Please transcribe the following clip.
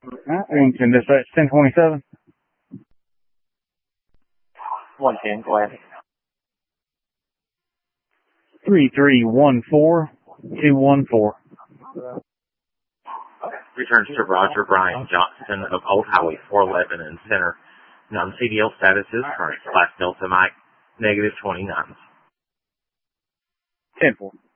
Wilmington Dispatch 1027. 110, go ahead. 3314-214. Returns to Roger Brian Johnston of Old Highway 411 in Center. Non-CDL status is current. Class Delta Mike, -29. 10-4.